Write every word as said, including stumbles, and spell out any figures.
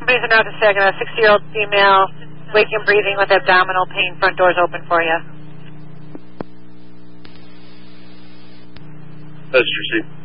Breezer now to say I got a sixty-year-old female, waking and breathing with abdominal pain, front doors open for you. That's your